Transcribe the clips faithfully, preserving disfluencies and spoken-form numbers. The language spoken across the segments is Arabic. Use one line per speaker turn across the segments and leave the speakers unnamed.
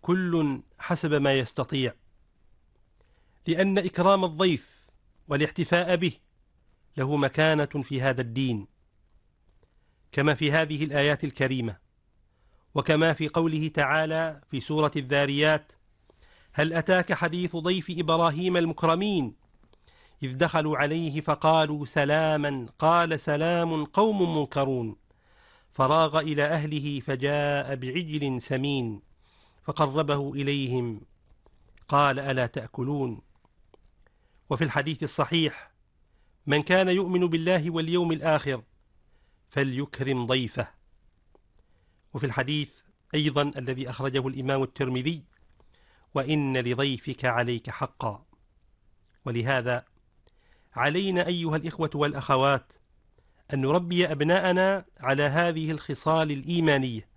كل حسب ما يستطيع، لأن إكرام الضيف والاحتفاء به له مكانة في هذا الدين، كما في هذه الآيات الكريمة، وكما في قوله تعالى في سورة الذاريات: هل أتاك حديث ضيف إبراهيم المكرمين إذ دخلوا عليه فقالوا سلاما قال سلام قوم منكرون فراغ إلى أهله فجاء بعجل سمين فقربه إليهم قال ألا تأكلون. وفي الحديث الصحيح: من كان يؤمن بالله واليوم الآخر فليكرم ضيفه. وفي الحديث أيضا الذي أخرجه الإمام الترمذي: وإن لضيفك عليك حقا. ولهذا علينا أيها الإخوة والأخوات أن نربي أبناءنا على هذه الخصال الإيمانية،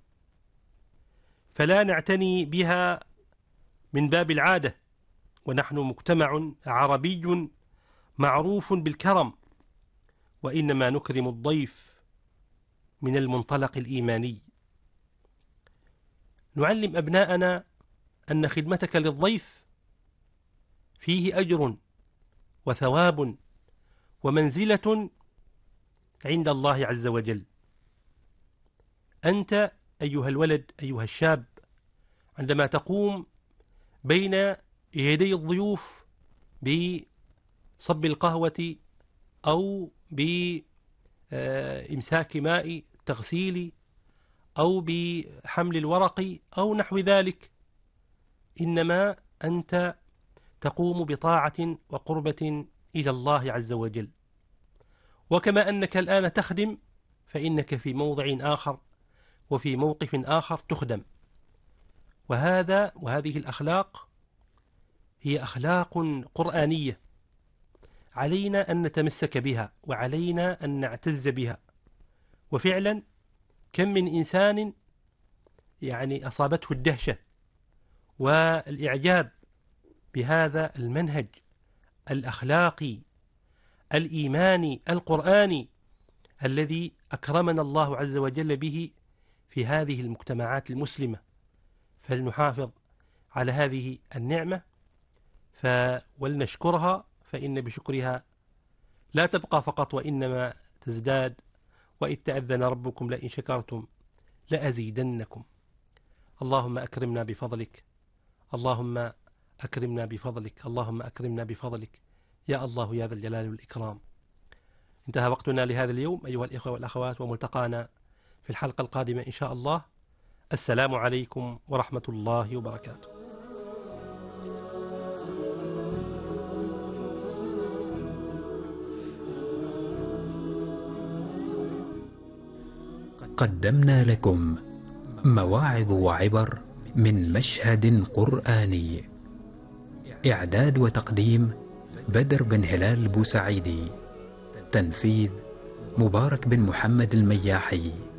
فلا نعتني بها من باب العادة، ونحن مجتمع عربي معروف بالكرم، وإنما نكرم الضيف من المنطلق الإيماني. نعلم أبناءنا أن خدمتك للضيف فيه أجر وثواب ومنزلة عند الله عز وجل. أنت أيها الولد أيها الشاب عندما تقوم بين يدي الضيوف بصب القهوة أو بإمساك ماء التغسيل أو بحمل الورق أو نحو ذلك، إنما أنت تقوم بطاعة وقربة إلى الله عز وجل. وكما أنك الآن تخدم فإنك في موضع آخر وفي موقف آخر تخدم. وهذا وهذه الأخلاق هي أخلاق قرآنية، علينا أن نتمسك بها وعلينا أن نعتز بها. وفعلا كم من إنسان يعني أصابته الدهشة والإعجاب بهذا المنهج الأخلاقي الإيماني القرآني الذي أكرمنا الله عز وجل به في هذه المجتمعات المسلمة. فلنحافظ على هذه النعمة ف... ولنشكرها، فإن بشكرها لا تبقى فقط وإنما تزداد. وإذ تأذن ربكم لئن شكرتم لأزيدنكم. اللهم أكرمنا بفضلك، اللهم أكرمنا بفضلك، اللهم أكرمنا بفضلك يا الله يا ذا الجلال والإكرام. انتهى وقتنا لهذا اليوم أيها الإخوة والأخوات، وملتقانا في الحلقة القادمة إن شاء الله. السلام عليكم ورحمة الله وبركاته.
قدمنا لكم مواعظ وعبر من مشهد قرآني. إعداد وتقديم بدر بن هلال بوسعيدي. تنفيذ مبارك بن محمد المياحي.